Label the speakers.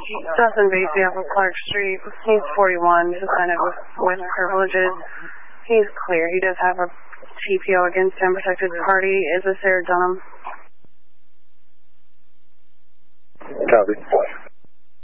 Speaker 1: Dustin Basie off of Clark Street. He's 41, suspended with privileges. He's clear. He does have a TPO against him. Protected party is a Sarah Dunham.
Speaker 2: Copy.